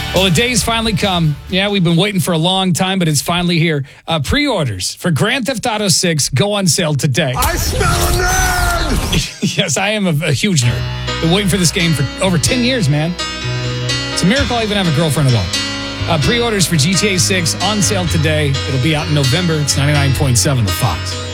Well, the day's finally come. Yeah, we've been waiting for a long time, but it's finally here. Pre-orders for Grand Theft Auto 6 go on sale today. I smell a nerd! Yes, I am a huge nerd. Been waiting for this game for over 10 years, man. It's a miracle I even have a girlfriend at all. Pre-orders for GTA 6 on sale today. It'll be out in November. It's 99.7 The Fox.